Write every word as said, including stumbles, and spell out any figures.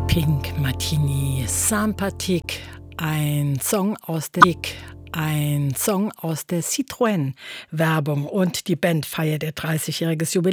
Pink Martini Sympathique, ein Song aus der ein Song aus der Citroën-Werbung, und die Band feiert ihr dreißigjähriges Jubiläum.